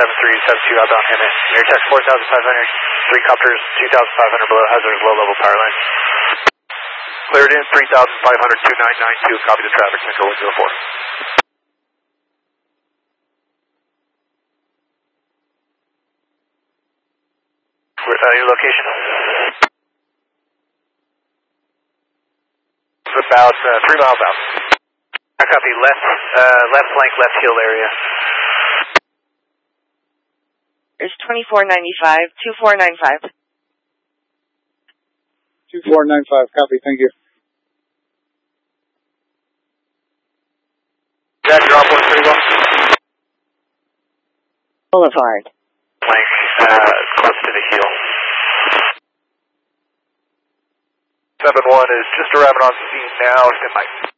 7372 outbound Hemet. Air test 4,500, 3 copters, 2,500 below hazardous low level power line. Cleared in 3,500, 2992, copy the traffic, Central 104. Your location? It's about 3 miles out. I copy left flank, left heel area. There's 2495, 2495. 2495, copy, thank you. That drop works pretty well. Boulevard. Flank, close to the heel. 7-1 is just arriving on scene now, stand by.